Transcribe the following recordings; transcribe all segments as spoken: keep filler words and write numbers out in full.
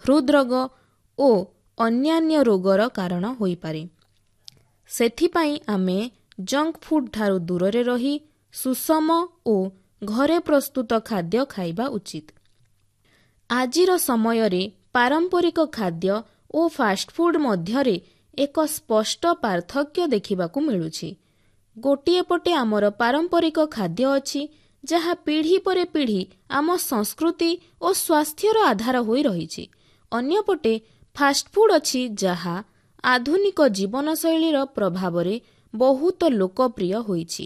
ହୃଦରୋଗ ଓ ଅନ୍ୟାନ୍ୟ ରୋଗର କାରଣ ହୋଇପାରେ। ସେଥିପାଇଁ ଆମେ ଜଙ୍କ ଫୁଡ୍ ଠାରୁ ଦୂରରେ ରହି ସୁଷମ ଓ ଘରେ ପ୍ରସ୍ତୁତ ଖାଦ୍ୟ ଖାଇବା ଉଚିତ। ଆଜିର ସମୟରେ ପାରମ୍ପରିକ ଖାଦ୍ୟ ଓ ଫାଷ୍ଟଫୁଡ୍ ମଧ୍ୟରେ ଏକ ସ୍ପଷ୍ଟ ପାର୍ଥକ୍ୟ ଦେଖିବାକୁ ମିଳୁଛି। ଗୋଟିଏ ପଟେ ଆମର ପାରମ୍ପରିକ ଖାଦ୍ୟ ଅଛି, ଯାହା ପିଢ଼ି ପରେ ପିଢ଼ି ଆମ ସଂସ୍କୃତି ଓ ସ୍ୱାସ୍ଥ୍ୟର ଆଧାର ହୋଇ ରହିଛି। ଅନ୍ୟପଟେ ଫାଷ୍ଟଫୁଡ୍ ଅଛି, ଯାହା ଆଧୁନିକ ଜୀବନଶୈଳୀର ପ୍ରଭାବରେ ବହୁତ ଲୋକପ୍ରିୟ ହୋଇଛି।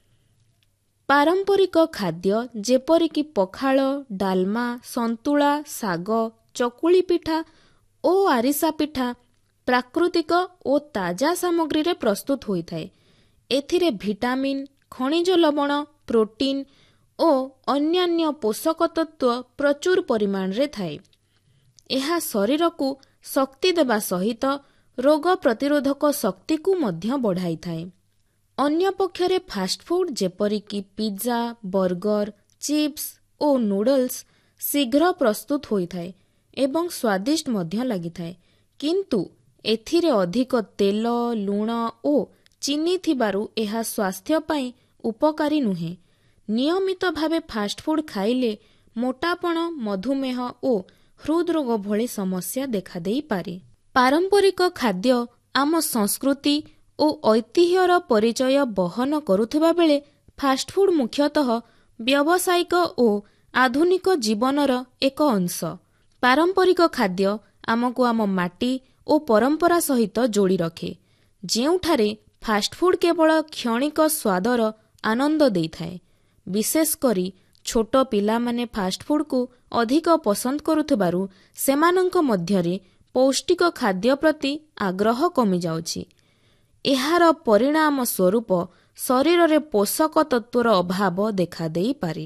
ପାରମ୍ପରିକ ଖାଦ୍ୟ ଯେପରିକି ପଖାଳ, ଡାଲମା, ସନ୍ତୁଳା, ଶାଗ, ଚକୁଳି ପିଠା ଓ ଆରିସା ପିଠା ପ୍ରାକୃତିକ ଓ ତାଜା ସାମଗ୍ରୀରେ ପ୍ରସ୍ତୁତ ହୋଇଥାଏ। ଏଥିରେ ଭିଟାମିନ୍, ଖଣିଜ ଲବଣ, ପ୍ରୋଟିନ୍ ଓ ଅନ୍ୟାନ୍ୟ ପୋଷକ ତତ୍ତ୍ୱ ପ୍ରଚୁର ପରିମାଣରେ ଥାଏ। ଏହା ଶରୀରକୁ ଶକ୍ତି ଦେବା ସହିତ ରୋଗ ପ୍ରତିରୋଧକ ଶକ୍ତିକୁ ମଧ୍ୟ ବଢ଼ାଇଥାଏ। ଅନ୍ୟପକ୍ଷରେ ଫାଷ୍ଟଫୁଡ୍ ଯେପରିକି ପିଜ୍ଜା, ବର୍ଗର, ଚିପ୍ସ ଓ ନୁଡଲ୍ସ ଶୀଘ୍ର ପ୍ରସ୍ତୁତ ହୋଇଥାଏ ଏବଂ ସ୍ୱାଦିଷ୍ଟ ମଧ୍ୟ ଲାଗିଥାଏ, କିନ୍ତୁ ଏଥିରେ ଅଧିକ ତେଲ, ଲୁଣ ଓ ଚିନି ଥିବାରୁ ଏହା ସ୍ୱାସ୍ଥ୍ୟ ପାଇଁ ଉପକାରୀ ନୁହେଁ। ନିୟମିତ ଭାବେ ଫାଷ୍ଟଫୁଡ୍ ଖାଇଲେ ମୋଟାପଣ, ମଧୁମେହ ଓ ହୃଦରୋଗ ଭଳି ସମସ୍ୟା ଦେଖାଦେଇପାରେ। ପାରମ୍ପରିକ ଖାଦ୍ୟ ଆମ ସଂସ୍କୃତି ଓ ଐତିହ୍ୟର ପରିଚୟ ବହନ କରୁଥିବା ବେଳେ ଫାଷ୍ଟଫୁଡ୍ ମୁଖ୍ୟତଃ ବ୍ୟବସାୟିକ ଓ ଆଧୁନିକ ଜୀବନର ଏକ ଅଂଶ। ପାରମ୍ପରିକ ଖାଦ୍ୟ ଆମକୁ ଆମ ମାଟି ଓ ପରମ୍ପରା ସହିତ ଯୋଡ଼ି ରଖେ, ଯେଉଁଠାରେ ଫାଷ୍ଟଫୁଡ୍ କେବଳ କ୍ଷଣିକ ସ୍ୱାଦର ଆନନ୍ଦ ଦେଇଥାଏ। ବିଶେଷ କରି ଛୋଟ ପିଲାମାନେ ଫାଷ୍ଟଫୁଡ୍କୁ ଅଧିକ ପସନ୍ଦ କରୁଥିବାରୁ ସେମାନଙ୍କ ମଧ୍ୟରେ ପୌଷ୍ଟିକ ଖାଦ୍ୟ ପ୍ରତି ଆଗ୍ରହ କମିଯାଉଛି। ଏହାର ପରିଣାମ ସ୍ୱରୂପ ଶରୀରରେ ପୋଷକ ତତ୍ତ୍ୱର ଅଭାବ ଦେଖାଦେଇପାରେ।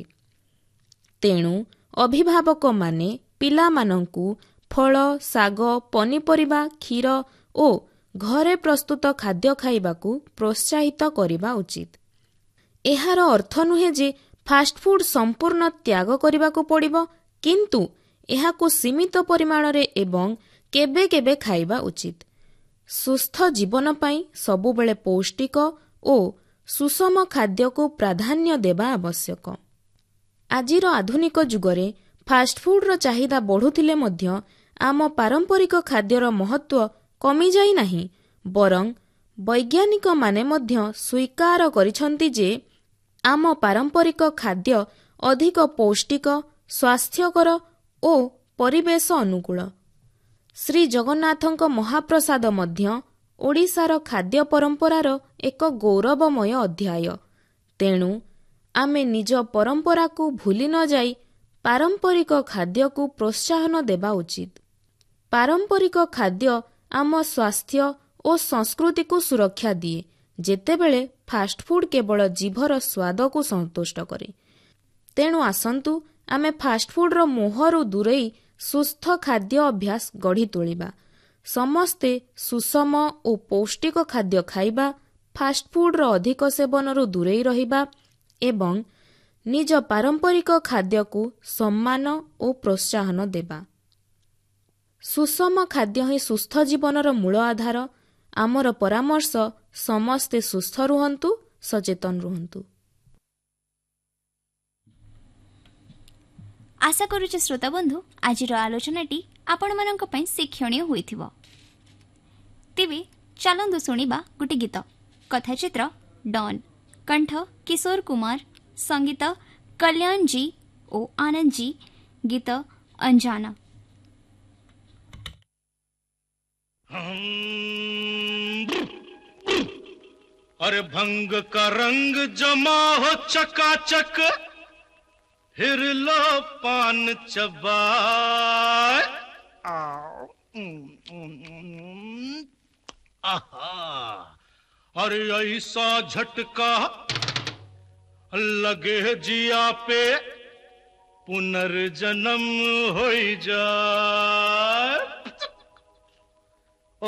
ତେଣୁ ଅଭିଭାବକମାନେ ପିଲାମାନଙ୍କୁ ଫଳ, ଶାଗ, ପନିପରିବା, କ୍ଷୀର ଓ ଘରେ ପ୍ରସ୍ତୁତ ଖାଦ୍ୟ ଖାଇବାକୁ ପ୍ରୋତ୍ସାହିତ କରିବା ଉଚିତ। ଏହାର ଅର୍ଥ ନୁହେଁ ଯେ ଫାଷ୍ଟଫୁଡ୍ ସମ୍ପୂର୍ଣ୍ଣ ତ୍ୟାଗ କରିବାକୁ ପଡ଼ିବ, କିନ୍ତୁ ଏହାକୁ ସୀମିତ ପରିମାଣରେ ଏବଂ କେବେ କେବେ ଖାଇବା ଉଚିତ। ସୁସ୍ଥ ଜୀବନ ପାଇଁ ସବୁବେଳେ ପୌଷ୍ଟିକ ଓ ସୁଷମ ଖାଦ୍ୟକୁ ପ୍ରାଧାନ୍ୟ ଦେବା ଆବଶ୍ୟକ। ଆଜିର ଆଧୁନିକ ଯୁଗରେ ଫାଷ୍ଟଫୁଡ୍ର ଚାହିଦା ବଢ଼ୁଥିଲେ ମଧ୍ୟ ଆମ ପାରମ୍ପରିକ ଖାଦ୍ୟର ମହତ୍ତ୍ୱ କମିଯାଇ ନାହିଁ, ବରଂ ବୈଜ୍ଞାନିକମାନେ ମଧ୍ୟ ସ୍ୱୀକାର କରିଛନ୍ତି ଯେ ଆମ ପାରମ୍ପରିକ ଖାଦ୍ୟ ଅଧିକ ପୌଷ୍ଟିକ, ସ୍ୱାସ୍ଥ୍ୟକର ଓ ପରିବେଶ ଅନୁକୂଳ। ଶ୍ରୀ ଜଗନ୍ନାଥଙ୍କ ମହାପ୍ରସାଦ ମଧ୍ୟ ଓଡ଼ିଶାର ଖାଦ୍ୟ ପରମ୍ପରାର ଏକ ଗୌରବମୟ ଅଧ୍ୟାୟ। ତେଣୁ ଆମେ ନିଜ ପରମ୍ପରାକୁ ଭୁଲି ନ ଯାଇ ପାରମ୍ପରିକ ଖାଦ୍ୟକୁ ପ୍ରୋତ୍ସାହନ ଦେବା ଉଚିତ। ପାରମ୍ପରିକ ଖାଦ୍ୟ ଆମ ସ୍ୱାସ୍ଥ୍ୟ ଓ ସଂସ୍କୃତିକୁ ସୁରକ୍ଷା ଦିଏ, ଯେତେବେଳେ ଫାଷ୍ଟଫୁଡ୍ କେବଳ ଜିଭର ସ୍ୱାଦକୁ ସନ୍ତୁଷ୍ଟ କରେ। ତେଣୁ ଆସନ୍ତୁ ଆମେ ଫାଷ୍ଟଫୁଡ୍ର ମୋହରୁ ଦୂରେଇ ସୁସ୍ଥ ଖାଦ୍ୟ ଅଭ୍ୟାସ ଗଢ଼ି ତୋଳିବା। ସମସ୍ତେ ସୁଷମ ଓ ପୌଷ୍ଟିକ ଖାଦ୍ୟ ଖାଇବା, ଫାଷ୍ଟଫୁଡ୍ର ଅଧିକ ସେବନରୁ ଦୂରେଇ ରହିବା ଏବଂ ନିଜ ପାରମ୍ପରିକ ଖାଦ୍ୟକୁ ସମ୍ମାନ ଓ ପ୍ରୋତ୍ସାହନ ଦେବା। ସୁଷମ ଖାଦ୍ୟ ହିଁ ସୁସ୍ଥ ଜୀବନର ମୂଳ ଆଧାର। ଆମର ପରାମର୍ଶ, ସମସ୍ତେ ସୁସ୍ଥ ରୁହନ୍ତୁ, ସଚେତନ ରୁହନ୍ତୁ। ଆଶା କରୁଛି ଶ୍ରୋତାବନ୍ଧୁ ଆଜିର ଆଲୋଚନାଟି ଆପଣମାନଙ୍କ ପାଇଁ ଶିକ୍ଷଣୀୟ ହୋଇଥିବ। ତେବେ ଚାଲନ୍ତୁ ଶୁଣିବା ଗୋଟେ ଗୀତ। କଥାଚିତ୍ର ଡନ୍, କଣ୍ଠ କିଶୋର କୁମାର, ସଙ୍ଗୀତ କଲ୍ୟାଣ ଜୀ ଓ ଆନନ୍ଦ ଜୀ, ଗୀତ ଅଞ୍ଜାନା। अरे भंग का रंग जमा हो चकाचक, फिर लो पान चबाए। आहा, अरे ऐसा झटका लगे जिया पे, पुनर्जन्म हो जा।